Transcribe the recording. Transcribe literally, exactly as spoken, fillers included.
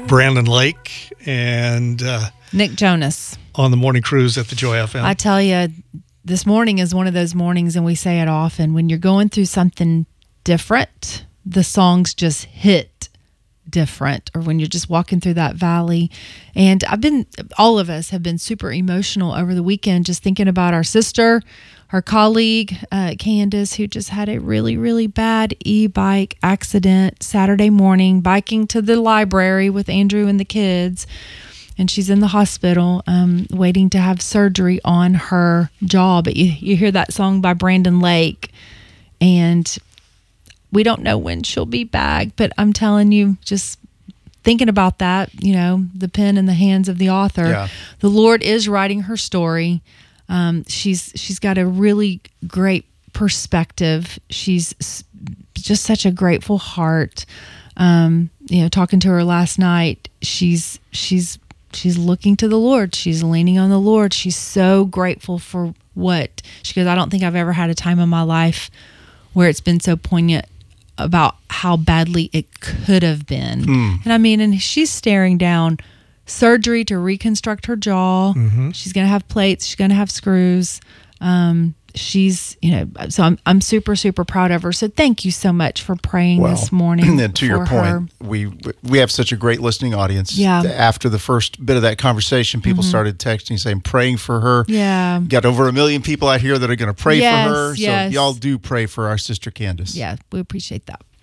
Brandon Lake and uh, Nick Jonas on the morning cruise at the Joy F M. I tell you, this morning is one of those mornings, and we say it often, when you're going through something different, the songs just hit different, or when you're just walking through that valley. And I've been, all of us have been super emotional over the weekend, just thinking about our sister, her colleague, uh, Candace, who just had a really, really bad e-bike accident Saturday morning, biking to the library with Andrew and the kids. And she's in the hospital, um, waiting to have surgery on her jaw. But you, you hear that song by Brandon Lake, and we don't know when she'll be back. But I'm telling you, just thinking about that, you know, the pen in the hands of the author. Yeah. The Lord is writing her story. Um, she's she's got a really great perspective. She's just such a grateful heart. Um, you know, talking to her last night, she's she's she's looking to the Lord. She's leaning on the Lord. She's so grateful for what she goes. I don't think I've ever had a time in my life where it's been so poignant about how badly it could have been. Mm. And I mean, and she's staring down surgery to reconstruct her jaw. Mm-hmm. She's going to have plates. She's going to have screws. Um, she's, you know, so I'm I'm super, super proud of her. So thank you so much for praying well, this morning. And to your point, her. we we have such a great listening audience. Yeah. After the first bit of that conversation, people mm-hmm. started texting saying, praying for her. Yeah. Got over a million people out here that are going to pray yes, for her. Yes. So y'all do pray for our sister Candace. Yeah, we appreciate that.